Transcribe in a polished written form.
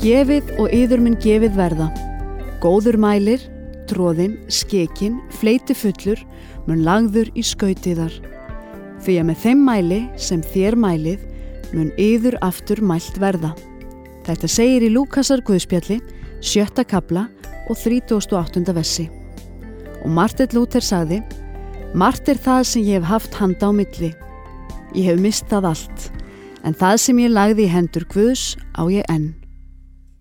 Gefið og yður mun gefið verða. Góður mælir, troðinn, skekinn, fleytifullur, mun lagður í skautiðar. Því að með þeim mæli sem þér mælið, mun yður aftur mælt verða. Þetta segir í Lúkasar Guðspjalli, 7. kafla og 38. versi. Og Marteinn Lúther sagði: margt það sem ég hef haft handa á milli. Ég hef misst það allt, en það sem ég lagði í hendur Guðs á ég enn.